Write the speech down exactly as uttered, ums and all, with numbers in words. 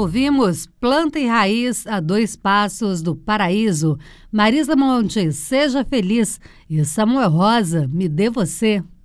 ouvimos Planta e Raiz a Dois Passos do Paraíso, Marisa Monte, Seja Feliz e Samuel Rosa, Me Dê Você.